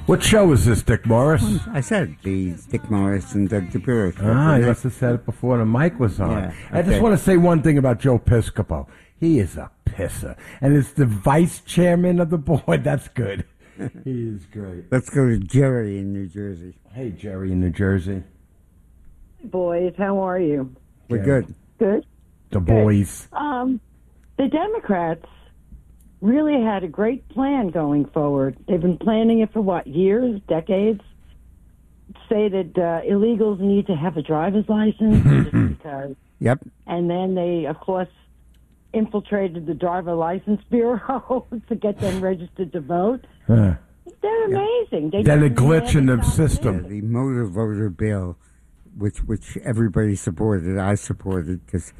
What show is this, Dick Morris? I said the Dick Morris and Doug DePiro show. You must have said it before the mic was on. Yeah, okay. I just want to say one thing about Joe Piscopo. He is a pisser. And it's the vice chairman of the board. That's good. He is great. Let's go to Jerry in New Jersey. Hey, Jerry in New Jersey. Boys, how are you? We're good. Good. The boys. The Democrats really had a great plan going forward. They've been planning it for what, years, decades? Say that illegals need to have a driver's license just because. Yep. And then they, of course, infiltrated the driver license bureau to get them registered to vote. They're amazing. They Then a just glitch in the never stop system. moving. The motor voter bill, which everybody supported, I supported, because,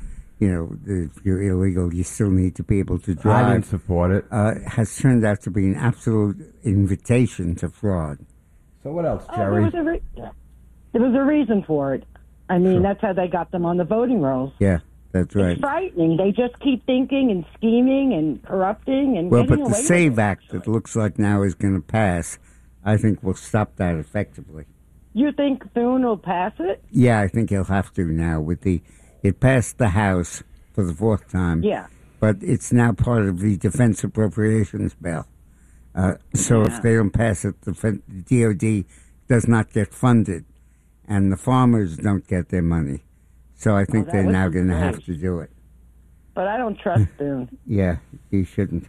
if you're illegal, you still need to be able to drive. I didn't support it. Has turned out to be an absolute invitation to fraud. So what else, Oh, Jerry? there was a reason for it. I mean, that's how they got them on the voting rolls. Yeah, that's right. It's frightening. They just keep thinking and scheming and corrupting and Well, getting but the away SAVE with it. Act that looks like now is going to pass, I think will stop that effectively. You think Thune will pass it? Yeah, I think he'll have to now. It passed the House for the fourth time. Yeah. But it's now part of the Defense Appropriations Bill. So if they don't pass it, the DOD does not get funded, and the farmers don't get their money. So I think they're now going to have to do it. But I don't trust Thune. Yeah, you shouldn't.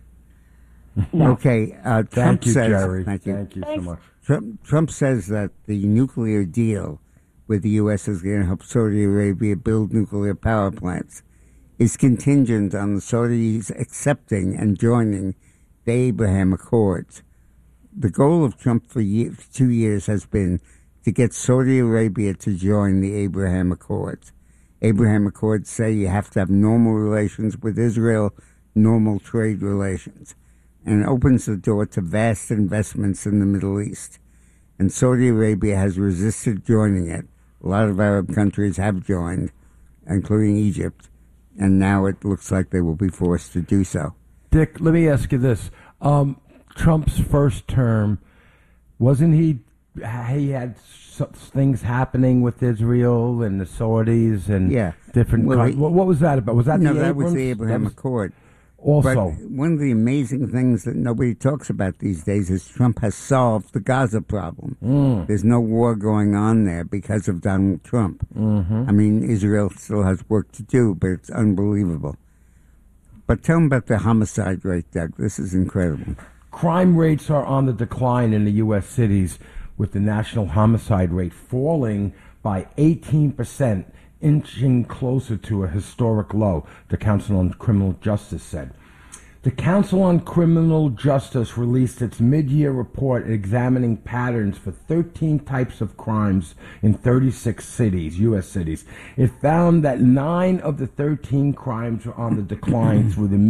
No. Okay, Trump Thank you, says, Jerry. Thank you. Thank you so much. Trump says that the nuclear deal with the U.S. is going to help Saudi Arabia build nuclear power plants is contingent on the Saudis accepting and joining the Abraham Accords. The goal of Trump for 2 years has been to get Saudi Arabia to join the Abraham Accords. Abraham Accords say you have to have normal relations with Israel, normal trade relations, and opens the door to vast investments in the Middle East. And Saudi Arabia has resisted joining it. A lot of Arab countries have joined, including Egypt, and now it looks like they will be forced to do so. Dick, let me ask you this. Trump's first term, wasn't he had things happening with Israel and the Saudis and different... what was that about? Was that that was the Abraham Accord. Also, but one of the amazing things that nobody talks about these days is Trump has solved the Gaza problem. There's no war going on there because of Donald Trump. I mean, Israel still has work to do, but it's unbelievable. But tell them about the homicide rate, Doug. This is incredible. Crime rates are on the decline in the U.S. cities, with the national homicide rate falling by 18%, inching closer to a historic low, the Council on Criminal Justice said. The Council on Criminal Justice released its mid-year report examining patterns for 13 types of crimes in 36 cities, U.S. cities. It found that 9 of the 13 crimes were on the decline through the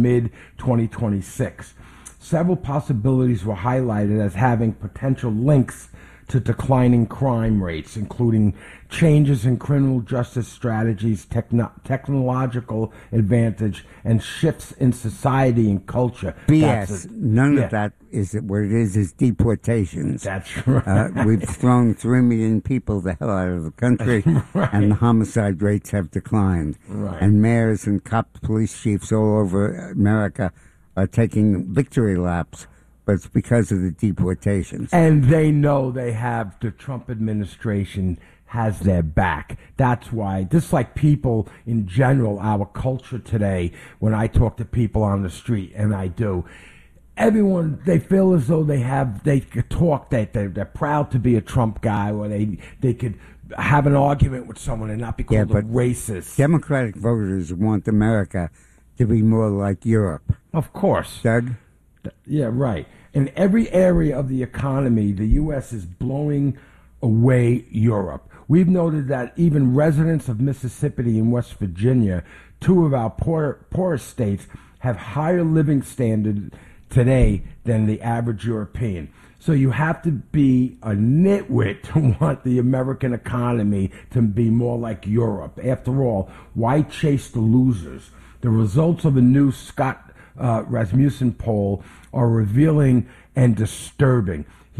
mid-2026. Several possibilities were highlighted as having potential links to declining crime rates, including changes in criminal justice strategies, technological advantage, and shifts in society and culture. BS. None of that is what it is deportations. That's right. We've thrown 3 million people the hell out of the country, and the homicide rates have declined. Right. And mayors and police chiefs all over America are taking victory laps, but it's because of the deportations. And they know they have the Trump administration has their back. That's why, just like people in general, our culture today, when I talk to people on the street, and I do, everyone, they feel as though they could talk, that they're proud to be a Trump guy, or they could have an argument with someone and not be called a racist. Democratic voters want America to be more like Europe. Of course. Doug? Yeah, right. In every area of the economy, the U.S. is blowing away Europe. We've noted that even residents of Mississippi and West Virginia, 2 of our poorest states, have higher living standards today than the average European. So you have to be a nitwit to want the American economy to be more like Europe. After all, why chase the losers? The results of a new Scott Rasmussen poll are revealing and disturbing. He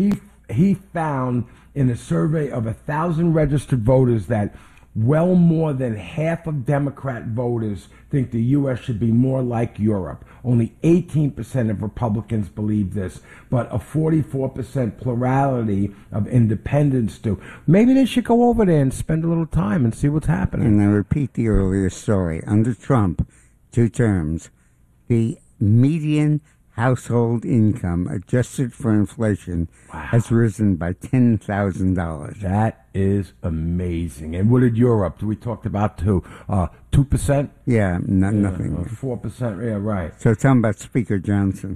he found in a survey of 1,000 registered voters that well more than half of Democrat voters think the U.S. should be more like Europe. Only 18% of Republicans believe this, but a 44% plurality of independents do. Maybe they should go over there and spend a little time and see what's happening. And I repeat the earlier story. Under Trump, 2 terms, the median household income adjusted for inflation has risen by $10,000. That is amazing. And what did Europe? We talked about 2%? Yeah, nothing. 4%, yeah, right. So tell me about Speaker Johnson.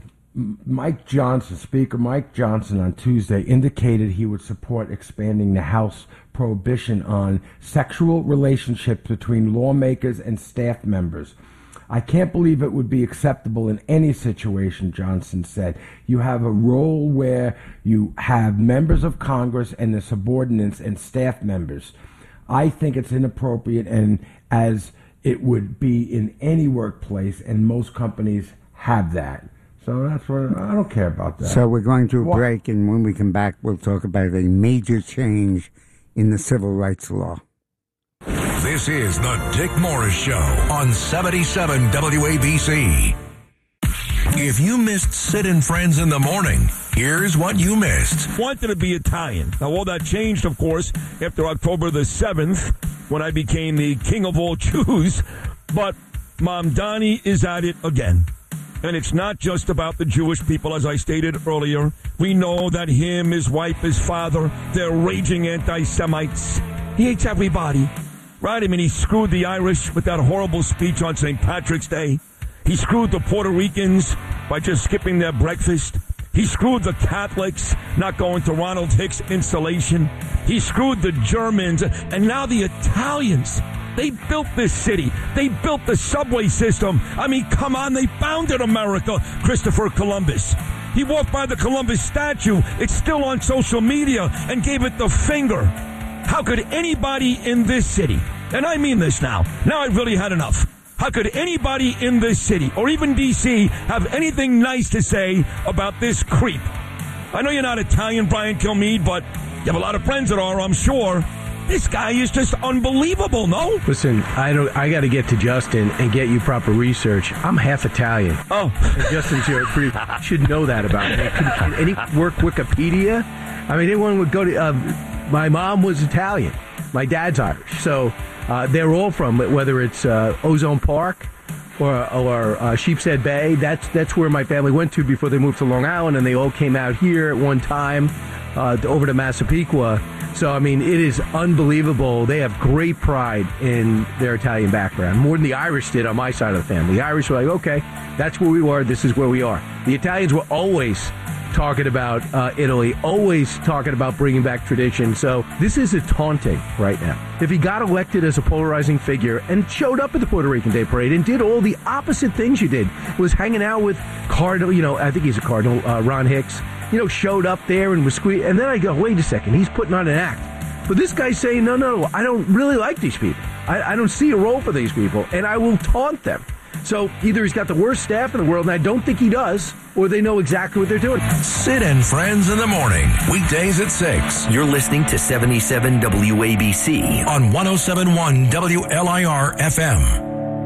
Speaker Mike Johnson on Tuesday indicated he would support expanding the House prohibition on sexual relationships between lawmakers and staff members. I can't believe it would be acceptable in any situation, Johnson said. You have a role where you have members of Congress and their subordinates and staff members. I think it's inappropriate, and as it would be in any workplace, and most companies have that. So that's what I don't care about that. So we're going to a break, and when we come back, we'll talk about a major change in the civil rights law. This is the Dick Morris Show on 77 WABC. If you missed Sid and Friends in the morning, here's what you missed. Wanted to be Italian. Now, all that changed, of course, after October the 7th, when I became the king of all Jews. But Mamdani is at it again. And it's not just about the Jewish people, as I stated earlier. We know that him, his wife, his father, they're raging anti-Semites. He hates everybody. Right? I mean, he screwed the Irish with that horrible speech on St. Patrick's Day. He screwed the Puerto Ricans by just skipping their breakfast. He screwed the Catholics not going to Ronald Hicks' installation. He screwed the Germans. And now the Italians. They built this city. They built the subway system. I mean, come on, they founded America, Christopher Columbus. He walked by the Columbus statue. It's still on social media and gave it the finger. How could anybody in this city, and I mean this now I've really had enough. How could anybody in this city, or even D.C., have anything nice to say about this creep? I know you're not Italian, Brian Kilmeade, but you have a lot of friends that are, I'm sure. This guy is just unbelievable, no? Listen, I got to get to Justin and get you proper research. I'm half Italian. Oh. And Justin should know that about me. Can any work Wikipedia? I mean, anyone would go to... my mom was Italian. My dad's Irish. So they're all from, whether it's Ozone Park or Sheepshead Bay. That's where my family went to before they moved to Long Island, and they all came out here at one time over to Massapequa. So, I mean, it is unbelievable. They have great pride in their Italian background, more than the Irish did on my side of the family. The Irish were like, okay, that's where we were. This is where we are. The Italians were always talking about Italy, always talking about bringing back tradition. So this is a taunting right now. If he got elected as a polarizing figure and showed up at the Puerto Rican Day Parade and did all the opposite things you did, was hanging out with Cardinal, I think he's a Cardinal, Ron Hicks, showed up there and was squeezed. And then I go, wait a second, he's putting on an act. But this guy's saying, no, I don't really like these people. I don't see a role for these people, and I will taunt them. So either he's got the worst staff in the world, and I don't think he does, or they know exactly what they're doing. Sid and Friends in the morning, weekdays at 6. You're listening to 77 WABC on 107.1 WLIR FM.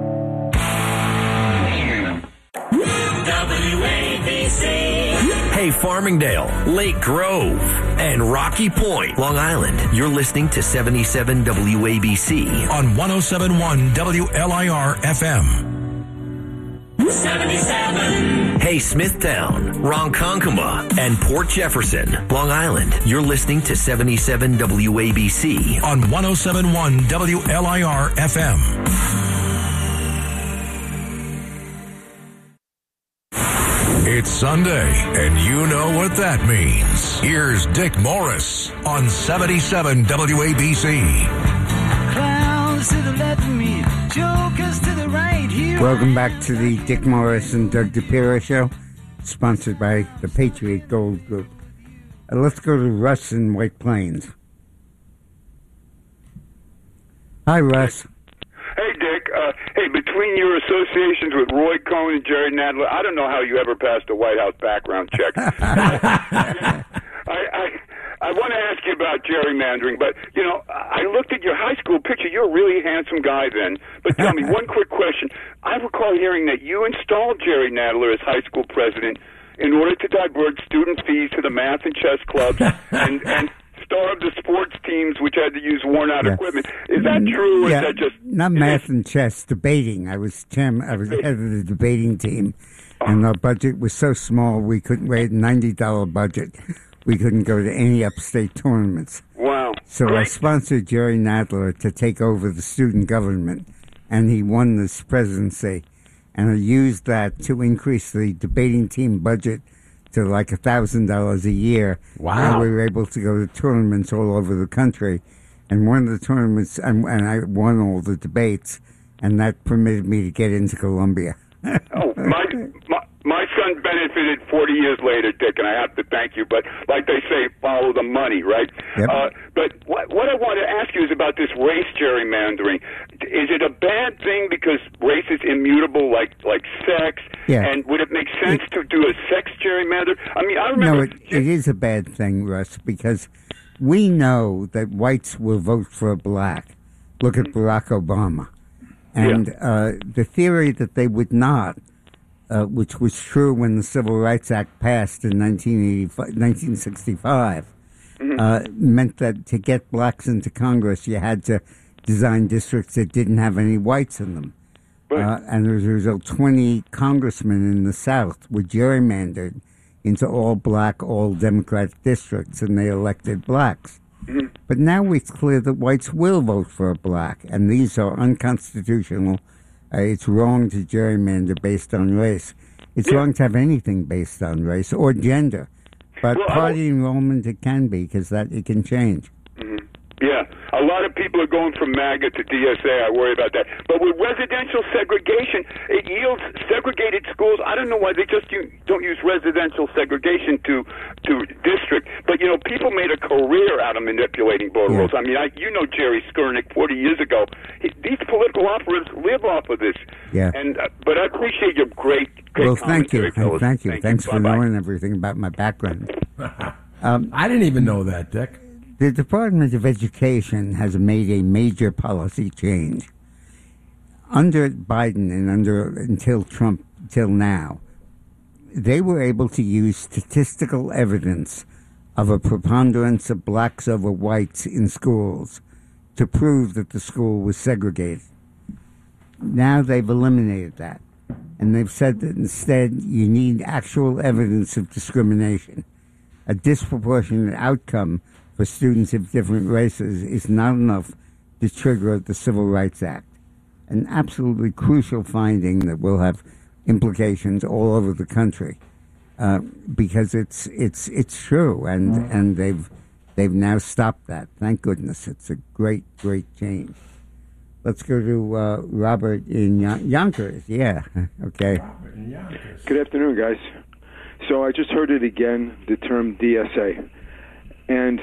Hey, Farmingdale, Lake Grove, and Rocky Point, Long Island. You're listening to 77 WABC on 107.1 WLIR FM. 77. Hey, Smithtown, Ronkonkoma, and Port Jefferson, Long Island. You're listening to 77 WABC on 107.1 WLIR FM. It's Sunday, and you know what that means. Here's Dick Morris on 77 WABC. Clowns to the left of me, jokers to the right. Here Welcome back to the Dick Morris and Doug DePiro Show, sponsored by the Patriot Gold Group. Let's go to Russ in White Plains. Hi, Russ. Hey, Dick. Hey, between your associations with Roy Cohn and Jerry Nadler, I don't know how you ever passed a White House background check. gerrymandering, but, you know, I looked at your high school picture. You're a really handsome guy then. But tell me, one quick question. I recall hearing that you installed Jerry Nadler as high school president in order to divert student fees to the math and chess clubs and starve the sports teams, which had to use worn-out equipment. Is that true, or is that just... Not math and chess, debating. I was head of the debating team, and our budget was so small we couldn't raise a $90 budget. We couldn't go to any upstate tournaments. Wow. So Great. I sponsored Jerry Nadler to take over the student government, and he won this presidency. And I used that to increase the debating team budget to like $1,000 a year. Wow. And we were able to go to tournaments all over the country. And one of the tournaments, and I won all the debates, and that permitted me to get into Columbia. Oh, my son benefited 40 years later, Dick, and I have to thank you. But like they say, follow the money, right? Yep. But what I want to ask you is about this race gerrymandering. Is it a bad thing because race is immutable, like sex? Yeah. And would it make sense to do a sex gerrymander? I mean, I remember... No, it is a bad thing, Russ, because we know that whites will vote for a black. Look at Barack Obama. And the theory that they would not, which was true when the Civil Rights Act passed in 1965, meant that to get blacks into Congress, you had to design districts that didn't have any whites in them. And as a result, 20 congressmen in the South were gerrymandered into all black, all Democratic districts, and they elected blacks. But now it's clear that whites will vote for a black, and these are unconstitutional. It's wrong to gerrymander based on race. It's wrong to have anything based on race or gender. But party enrollment, it can be, because it can change. Yeah, a lot of people are going from MAGA to DSA. I worry about that. But with residential segregation, it yields segregated schools. I don't know why they just don't use residential segregation to district. But, you know, people made a career out of manipulating voter rolls. I mean, you know Jerry Skurnick 40 years ago. These political operatives live off of this. Yeah. And but I appreciate your great well, thank you. commentary, Thank you. Thanks for Bye-bye. knowing everything about my background. I didn't even know that, Dick. The Department of Education has made a major policy change. Under Biden and until Trump, till now, they were able to use statistical evidence of a preponderance of blacks over whites in schools to prove that the school was segregated. Now they've eliminated that, and they've said that instead you need actual evidence of discrimination. A disproportionate outcome for students of different races is not enough to trigger the Civil Rights Act. An absolutely crucial finding that will have implications all over the country, because it's true, and they've now stopped that. Thank goodness. It's a great change. Let's go to Robert in Yonkers. Yeah, okay. Robert in Yonkers. Good afternoon, guys. So I just heard it again, the term DSA. And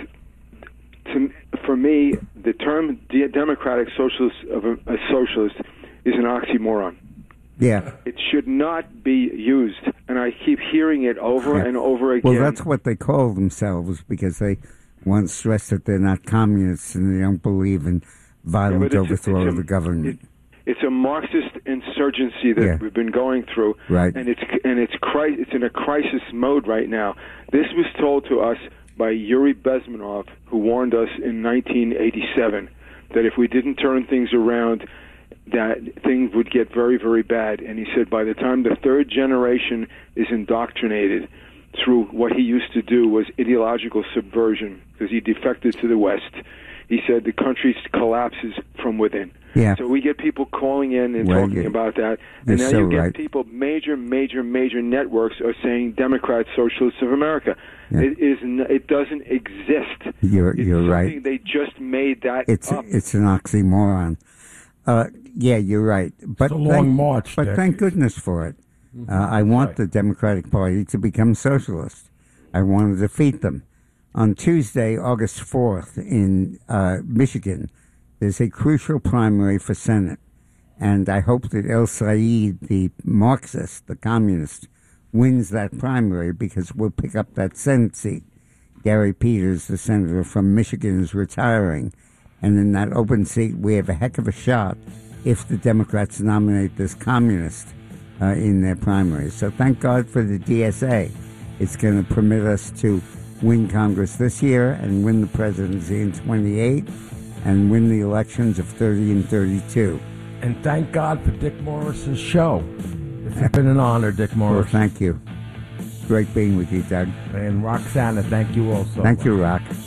for me, the term democratic socialist of a socialist is an oxymoron. Yeah. It should not be used. And I keep hearing it over and over again. Well, that's what they call themselves, because they want to stress that they're not communists and they don't believe in violent overthrow of the government. It's a Marxist insurgency that we've been going through, right? And it's in a crisis mode right now. This was told to us by Yuri Bezmenov, who warned us in 1987 that if we didn't turn things around, that things would get very, very bad. And he said by the time the third generation is indoctrinated through what he used to do was ideological subversion, because he defected to the West. He said the country collapses from within. Yeah. So we get people calling in and talking about that. And now you get people, major networks are saying Democrats, Socialists of America. Yeah. It doesn't exist. You're right. They just made that up. It's an oxymoron. Yeah, you're right. But it's a long march. But thank goodness for it. I want the Democratic Party to become socialist. I want to defeat them. On Tuesday, August 4th, in Michigan, there's a crucial primary for Senate. And I hope that El Said, the Marxist, the communist, wins that primary, because we'll pick up that Senate seat. Gary Peters, the senator from Michigan, is retiring. And in that open seat, we have a heck of a shot if the Democrats nominate this communist in their primaries. So thank God for the DSA. It's going to permit us to win Congress this year and win the presidency in 28 and win the elections of 30 and 32. And thank God for Dick Morris's show. It's been an honor, Dick Morris. Well, thank you. Great being with you, Doug. And Roxana, thank you also. Thank you, Rock.